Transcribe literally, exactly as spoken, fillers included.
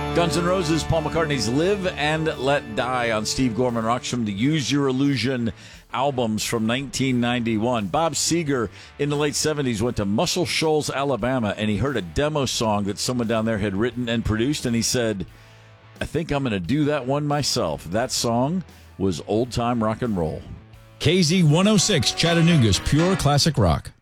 Guns N' Roses, Paul McCartney's Live and Let Die on Steve Gorman Rocks from the Use Your Illusion albums from nineteen ninety-one. Bob Seger in the late seventies went to Muscle Shoals, Alabama, and he heard a demo song that someone down there had written and produced, and he said, I think I'm going to do that one myself. That song was Old Time Rock and Roll. K Z one oh six, Chattanooga's Pure Classic Rock.